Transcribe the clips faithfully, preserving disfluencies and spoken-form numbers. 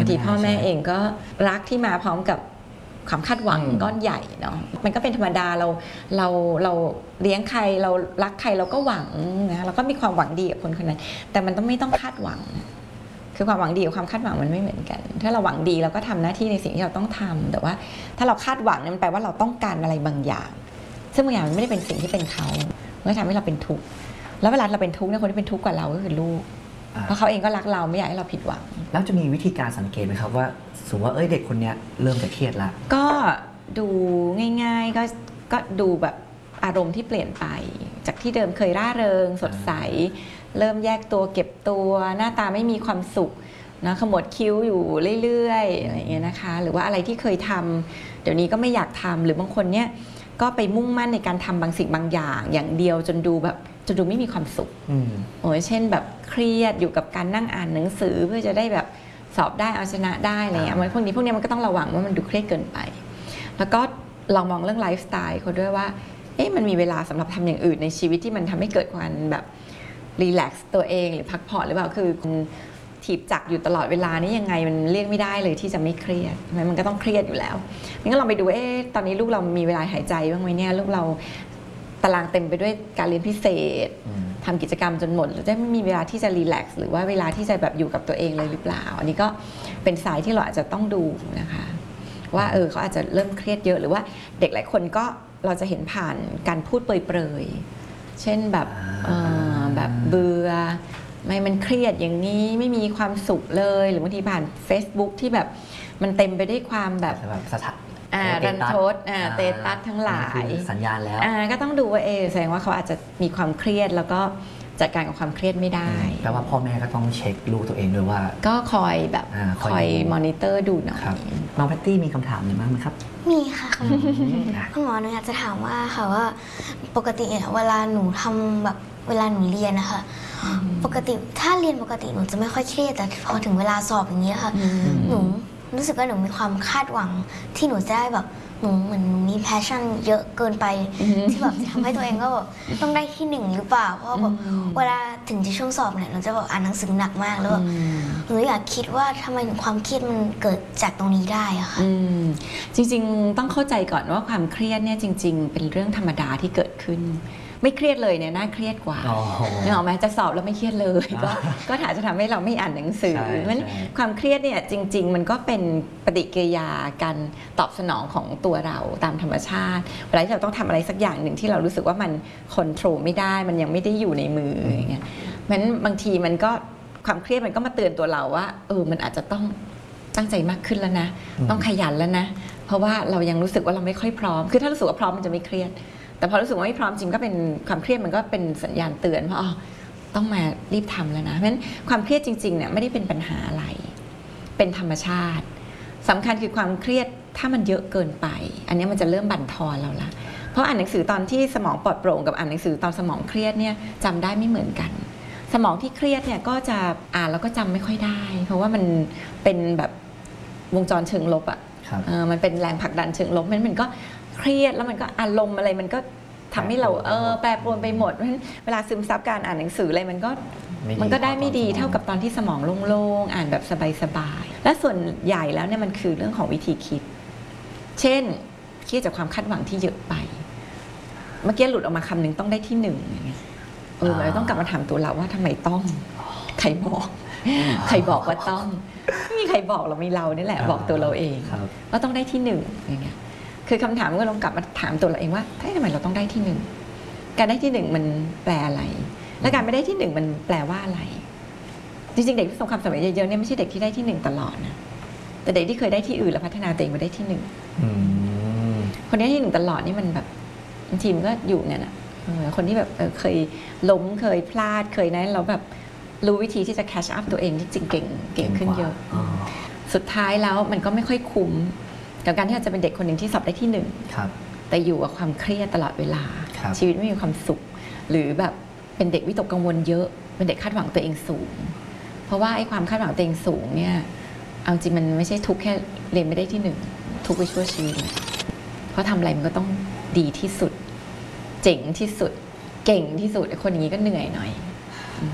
างทีพ่อแม่เองก็รักที่มาพร้อมกับความคาดหวังก้อนใหญ่เนาะมันก็เป็นธรรมดาเราเราเราเลี้ยงใครเรารักใครเราก็หวังนะเราก็มีความหวังดีกับคนคนนั้นแต่มันต้องไม่ต้องคาดหวังคือความหวังดีกับความคาดหวังมันไม่เหมือนกันถ้าเราหวังดีเราก็ทำหน้าที่ในสิ่งที่เราต้องทำแต่ว่าถ้าเราคาดหวังนั้นแปลว่าเราต้องการอะไรบางอย่างซึ่งบางอย่างมันไม่ได้เป็นสิ่งที่เป็นเขามันทำให้เราเป็นทุกข์แล้วเวลาเราเป็นทุกข์เนี่ยคนที่เป็นทุกข์กว่าเราก็คือลูกเพราะเขาเองก็รักเราไม่อยากให้เราผิดหวังแล้วจะมีวิธีการสังเกตไหมครับว่าสมมติว่าเอ้ยเด็กคนนี้เริ่มจะเครียดละก็ดูง่ายๆก็ก็ดูแบบอารมณ์ที่เปลี่ยนไปจากที่เดิมเคยร่าเริงสดใสเริ่มแยกตัวเก็บตัวหน้าตาไม่มีความสุขนะขมวดคิ้วอยู่เรื่อยๆอะไรเงี้ยนะคะหรือว่าอะไรที่เคยทำเดี๋ยวนี้ก็ไม่อยากทำหรือบางคนเนี่ยก็ไปมุ่งมั่นในการทำบางสิ่งบางอย่างอย่างเดียวจนดูแบบจนดูไม่มีความสุขโอ้ยเช่นแบบเครียดอยู่กับการนั่งอ่านหนังสือเพื่อจะได้แบบสอบได้เอาชนะได้อะไรเงี้ยพวกนี้พวกนี้มันก็ต้องระวังว่ามันดูเครียดเกินไปแล้วก็ลองมองเรื่องไลฟ์สไตล์เขาด้วยว่าเอ๊ะมันมีเวลาสำหรับทำอย่างอื่นในชีวิตที่มันทำให้เกิดความแบบรีแลกซ์ตัวเองหรือพักผ่อนหรือเปล่าคือถีบจักอยู่ตลอดเวลานี่ยังไงมันเรียกไม่ได้เลยที่จะไม่เครียดมันก็ต้องเครียดอยู่แล้วงั้นเราไปดูเอ๊ะตอนนี้ลูกเรามีเวลาหายใจบ้างไหมเนี่ยลูกเราตารางเต็มไปด้วยการเรียนพิเศษทำกิจกรรมจนหมดจะไม่มีเวลาที่จะรีแลกซ์หรือว่าเวลาที่จะแบบอยู่กับตัวเองเลยหรือเปล่าอันนี้ก็เป็นสายที่เราอาจจะต้องดูนะคะว่าเออเขาอาจจะเริ่มเครียดเยอะหรือว่าเด็กหลายคนก็เราจะเห็นผ่านการพูดเปรยๆเช่นแบบแบบเบื่อไม่มันเครียดอย่างนี้ไม่มีความสุขเลยหรือบางทีผ่าน Facebook ที่แบบมันเต็มไปด้วยความแบบรันทดเตตัสทั้งหลายสัญญาณแล้วก็ต้องดูว่าเออแสดงว่าเขาอาจจะมีความเครียดแล้วก็จัดการกับความเครียดไม่ได้แปลว่าพ่อแม่ก็ต้องเช็คลูกตัวเองด้วยว่าก็คอยแบบคอยมอนิเตอร์ดูหน่อยน้องแพตตี้มีคำถามอะไรบ้างไหมครับมีค่ะคุณหมอหนูอยากจะถามว่าค่ะว่าปกติเวลาหนูทำแบบเวลาหนูเรียนนะคะปกติถ้าเรียนปกติหนูจะไม่ค่อยเครียดแต่พอถึงเวลาสอบอย่างนี้ค่ะหนูรู้สึกว่าหนูมีความคาดหวังที่หนูจะได้แบบหนูเหมือนมีแพชชั่นเยอะเกินไปที่แบบทำให้ตัวเองก็แบบต้องได้ที่หนึ่งหรือเปล่าเพราะแบบเวลาถึงจะช่วงสอบเนี่ยหนูจะแบบอ่านหนังสือหนักมากแล้วแบบหนูอยากคิดว่าทำไมความเครียดมันเกิดจากตรงนี้ได้อะค่ะจริงๆต้องเข้าใจก่อนว่าความเครียดเนี่ยจริงๆเป็นเรื่องธรรมดาที่เกิดขึ้นไม่เครียดเลยเนี่ยน่าเครียดกว่านึกออกไหมจะสอบแล้วไม่เครียดเลยก็ก็อาจจะทำให้เราไม่อ่านหนังสือเพราะฉะนั้นความเครียดเนี่ยจริงๆมันก็เป็นปฏิกิริยาการตอบสนองของตัวเราตามธรรมชาติเวลาที่เราต้องทำอะไรสักอย่างหนึ่งที่เรารู้สึกว่ามันควบคุมไม่ได้มันยังไม่ได้อยู่ในมืออย่างเงี้ยเพราะฉะนั้นบางทีมันก็ความเครียดมันก็มาเตือนตัวเราว่าเออมันอาจจะต้องตั้งใจมากขึ้นแล้วนะต้องขยันแล้วนะเพราะว่าเรายังรู้สึกว่าเราไม่ค่อยพร้อมคือถ้ารู้สึกว่าพร้อมมันจะไม่เครียดแต่พอรู้สึกว่าไม่พร้อมจริงก็เป็นความเครียดมันก็เป็นสัญญาณเตือนว่าอ๋อต้องมารีบทำแล้วนะเพราะฉะนั้นความเครียดจริงๆเนี่ยไม่ได้เป็นปัญหาอะไรเป็นธรรมชาติสำคัญคือความเครียดถ้ามันเยอะเกินไปอันนี้มันจะเริ่มบั่นทอนเราละเพราะอ่านหนังสือตอนที่สมองปลอดโปร่งกับอ่านหนังสือตอนสมองเครียดเนี่ยจำได้ไม่เหมือนกันสมองที่เครียดเนี่ยก็จะอ่านแล้วก็จำไม่ค่อยได้เพราะว่ามันเป็นแบบวงจรเชิงลบอ่ะมันเป็นแรงผลักดันเชิงลบมันมันก็เครียดแล้วมันก็อารมณ์อะไรมันก็ทำให้เราเออแปรปรวนไปหมดเพราะฉะนั้นเวลาซึมซับการอ่านหนังสืออะไรมันก็มันก็ได้ไม่ดีเท่ากับตอนที่สมองโล่งๆอ่านแบบสบายๆและส่วนใหญ่แล้วเนี่ยมันคือเรื่องของวิธีคิดเช่นเครียดจากความคาดหวังที่เยอะไปเมื่อกี้หลุดออกมาคำหนึ่งต้องได้ที่หนึ่งอย่างเงี้ยเออเราต้องกลับมาถามตัวเราว่าทำไมต้องใครบอกใครบอกว่าต้องไม่มีใครบอกเราไม่เรานี่แหละบอกตัวเราเองว่าต้องได้ที่หนึ่งอย่างเงี้ยคือคำถามก็ลองกลับมาถามตัวเราเองว่าทำไมเราต้องได้ที่หนึ่งการได้ที่หนึ่งมันแปลอะไรและการไม่ได้ที่หนึ่งมันแปลว่าอะไรจริงๆเด็กที่ประสบความสำเร็จเยอะๆเนี่ยไม่ใช่เด็กที่ได้ที่หนึ่งตลอดนะแต่เด็กที่เคยได้ที่อื่นแล้วพัฒนาตัวเองมาได้ที่หนึ่งคนนี้ที่หนึ่งตลอดนี่มันแบบบางทีมันก็อยู่เนี่ยนะคนที่แบบเคยล้มเคยพลาดเคยนั้นเราแบบรู้วิธีที่จะ catch up ตัวเองที่จริงเก่งเก่งขึ้นเยอะสุดท้ายแล้วมันก็ไม่ค่อยคุ้มกับการที่เราจะเป็นเด็กคนหนึ่งที่สอบได้ที่หนึ่งแต่อยู่กับความเครียดตลอดเวลาชีวิตไม่มีความสุขหรือแบบเป็นเด็กวิตกกังวลเยอะเป็นเด็กคาดหวังตัวเองสูงเพราะว่าไอ้ความคาดหวังตัวเองสูงเนี่ยเอาจริงมันไม่ใช่ทุกแค่เรียนไม่ได้ที่หนึ่งทุกไปชั่วชีวิตเพราะทำอะไรมันก็ต้องดีที่สุดเจ๋งที่สุดเก่งที่สุดคนอย่างนี้ก็เหนื่อยหน่อย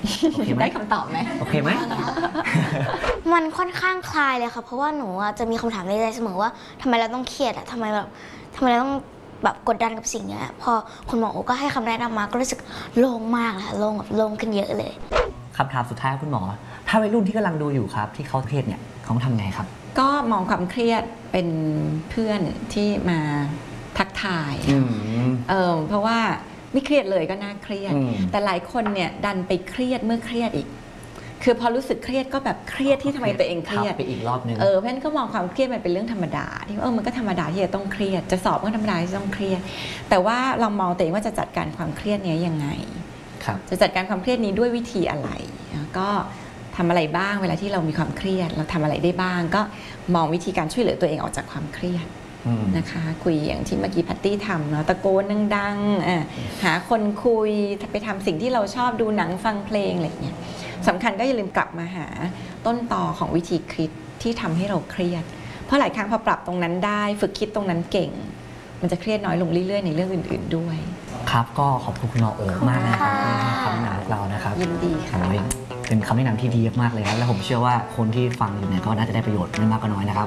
โอเคไหมได้คำตอบไหมโอเคไหมมันค่อนข้างคลายเลยค่ะเพราะว่าหนูอะจะมีคำถามในใจเสมอว่าทำไมเราต้องเครียดอะทำไมแบบทำไมเราต้องแบบกดดันกับสิ่งเนี้ยพอคุณหมอโอก็ให้คำแนะนำมาก็รู้สึกโล่งมากเลยค่ะโล่งแบบโล่งขึ้นเยอะเลยคำถามสุดท้ายคุณหมอ ถ้าวัยรุ่นที่กำลังดูอยู่ครับ ที่เขาเครียดเนี่ยเขาทำไงครับก็มองความเครียดเป็นเพื่อนที่มาทักทายอืมเออเพราะว่าไม่เครียดเลยก็น่าเครียดอืมแต่หลายคนเนี่ยดันไปเครียดเมื่อเครียดอีก คือพอรู้สึกเครียดก็แบบเครียดที่ทำไมตัวเองเครียดทับไปอีกรอบนึงเออเพราะฉะนั้นก็มองความเครียดมันเป็นเรื่องธรรมดาที่ว่าเออมันก็ธรรมดาที่จะต้องเครียดจะสอบก็ธรรมดาที่จะต้องเครียด แต่ว่าเรามองตัวเองว่าจะจัดการความเครียดเนี้ยยังไงครับจะจัดการความเครียดนี้ด้วยวิธีอะไรก็ทำอะไรบ้างเวลาที่เรามีความเครียดเราทำอะไรได้บ้าง ก็มองวิธีการช่วยเหลือตัวเองออกจากความเครียดอืมนะคะคุยอย่างที่เมื่อกี้แพตตี้ทำเนาะตะโกนดังๆอ่ะหาคนคุยไปทำสิ่งที่เราชอบดูหนังฟังเพลงอะไรอย่างเงี้ยสำคัญก็อย่าลืมกลับมาหาต้นตอของวิธีคิดที่ทำให้เราเครียด เพราะหลายครั้งพอปรับตรงนั้นได้ฝึกคิดตรงนั้นเก่ง มันจะเครียดน้อยลงเรื่อยๆในเรื่องอื่นๆด้วยครับก็ขอบคุณคุณหมอโอ๋มากนะครับที่ให้คำแนะนำพวกเรานะครับยินดีค่ะโอ้ยเป็นคำแนะนำที่ดีมากเลยครับและผมเชื่อว่าคนที่ฟังอยู่เนี่ยก็น่าจะได้ประโยชน์ไม่มากก็น้อยนะครับ